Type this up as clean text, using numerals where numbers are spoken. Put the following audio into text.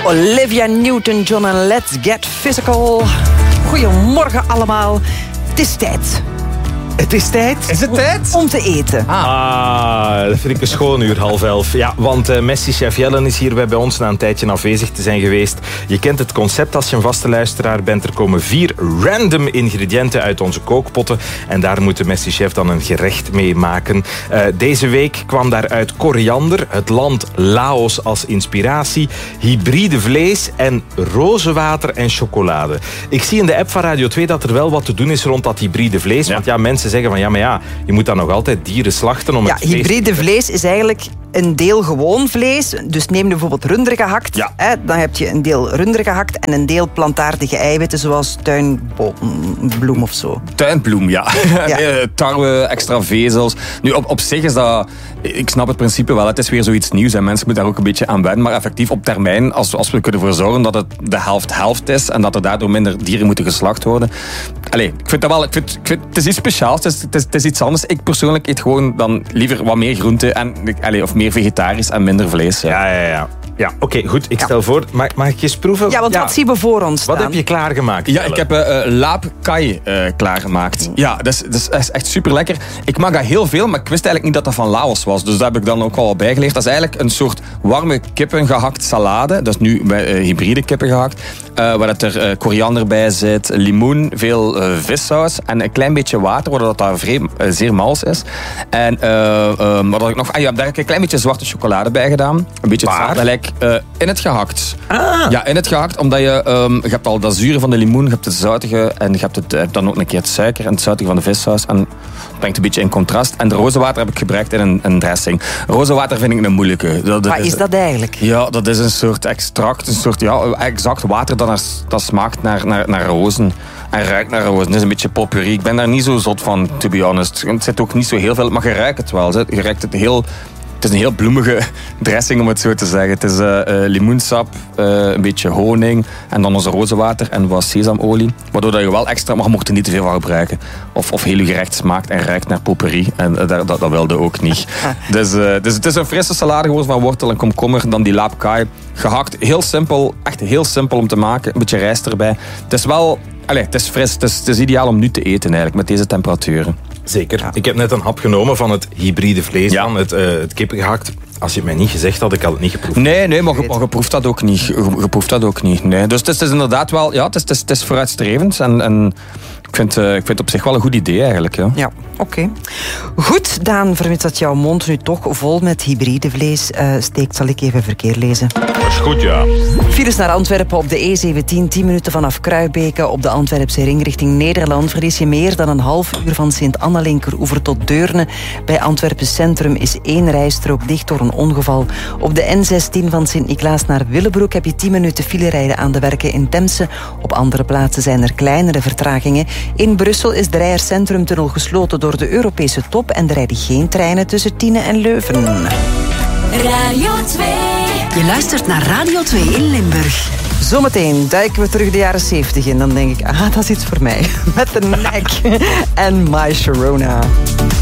Olivia Newton-John en Let's Get Physical. Goedemorgen allemaal. Het is tijd. Het is tijd. Is het tijd? Om te eten. Dat vind ik een schoon uur, 10:30. Ja, want Messi-chef Jellen is hier bij ons na een tijdje afwezig te zijn geweest. Je kent het concept als je een vaste luisteraar bent. Er komen 4 random ingrediënten uit onze kookpotten. En daar moet de Messi-chef dan een gerecht mee maken. Deze week kwam daaruit koriander, het land Laos als inspiratie, hybride vlees en rozenwater en chocolade. Ik zie in de app van Radio 2 dat er wel wat te doen is rond dat hybride vlees. Want ja, mensen zeggen van je moet dan nog altijd dieren slachten om het vlees... Hybride vlees is eigenlijk een deel gewoon vlees. Dus neem bijvoorbeeld runder gehakt. Ja. Dan heb je een deel runder gehakt en een deel plantaardige eiwitten, zoals tuinbloem of zo. Tuinbloem, ja. Tarwe, extra vezels. Nu, op zich is dat... Ik snap het principe wel. Het is weer zoiets nieuws en mensen moeten daar ook een beetje aan wennen. Maar effectief op termijn, als we kunnen ervoor zorgen dat het de helft is en dat er daardoor minder dieren moeten geslacht worden. Ik vind dat wel... Het is iets speciaals. Het is iets anders. Ik persoonlijk eet gewoon dan liever wat meer groente of meer vegetarisch en minder vlees. Ja, oké, goed. Ik stel voor, mag ik eens proeven? Ja, want wat zien we voor ons staan? Wat heb je klaargemaakt? Ja, ik heb laap kai klaargemaakt. Ja, dat is echt super lekker. Ik mag dat heel veel, maar ik wist eigenlijk niet dat dat van Laos was. Dus daar heb ik dan ook al bijgeleerd. Dat is eigenlijk een soort warme kippengehakt salade. Dat is nu hybride kippen gehakt. Waar er koriander bij zit, limoen, veel vissaus en een klein beetje water, waardoor dat zeer mals is. En wat had ik nog? Daar heb ik een klein beetje zwarte chocolade bij gedaan. Een beetje het zout. In het gehakt. Ja, in het gehakt, omdat je hebt al dat zure van de limoen, je hebt het zoutige en je hebt dan ook een keer het suiker en het zoutige van de vissaus. En dat brengt een beetje in contrast. En de rozenwater heb ik gebruikt in een dressing. Rozenwater vind ik een moeilijke. Wat is dat eigenlijk? Ja, dat is een soort extract, een soort exact water dat smaakt naar rozen. En ruikt naar rozen. Het is een beetje potpourri. Ik ben daar niet zo zot van, to be honest. Het zit ook niet zo heel veel, maar je ruikt het wel. Je ruikt het heel... Het is een heel bloemige dressing, om het zo te zeggen. Het is limoensap, een beetje honing en dan onze rozenwater en wat sesamolie. Waardoor dat je wel extra, maar je mocht er niet te veel van gebruiken. Of heel je gerecht smaakt en ruikt naar potpourri. En dat wilde ook niet. Dus het is een frisse salade geworden van wortel en komkommer. Dan die laap kai. Gehakt, heel simpel. Echt heel simpel om te maken. Een beetje rijst erbij. Het is wel... het is fris. Het is ideaal om nu te eten eigenlijk, met deze temperaturen. Zeker. Ja. Ik heb net een hap genomen van het hybride vlees, het kippengehakt. Als je het mij niet gezegd had, ik had het niet geproefd. Nee, maar je proeft dat ook niet. Je proeft dat ook niet. Nee. Dus het is inderdaad wel... Ja, het is vooruitstrevend. En ik vind het op zich wel een goed idee eigenlijk. Ja, oké. Goed, Daan, vermits dat jouw mond nu toch vol met hybride vlees steekt, zal ik even verkeer lezen. Dat is goed, ja. Files naar Antwerpen op de E17, 10 minuten vanaf Kruibeke. Op de Antwerpse ring richting Nederland verlies je meer dan een half uur van Sint-Anna-Linkeroever tot Deurne. Bij Antwerpen Centrum is 1 rijstrook dicht door een ongeval. Op de N16 van Sint-Niklaas naar Willebroek heb je 10 minuten file rijden aan de werken in Temse. Op andere plaatsen zijn er kleinere vertragingen. In Brussel is de Reijer Centrumtunnel gesloten door de Europese top en er rijden geen treinen tussen Tiene en Leuven. Radio 2. Je luistert naar Radio 2 in Limburg. Zometeen duiken we terug de jaren 70 in. Dan denk ik, dat is iets voor mij. Met de nek en My Sharona.